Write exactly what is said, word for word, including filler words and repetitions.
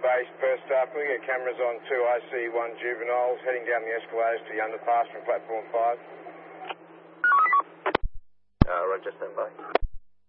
base, first up. We get cameras on two I C one juveniles heading down the escalators to the underpass from platform five. Uh, Roger, stand by.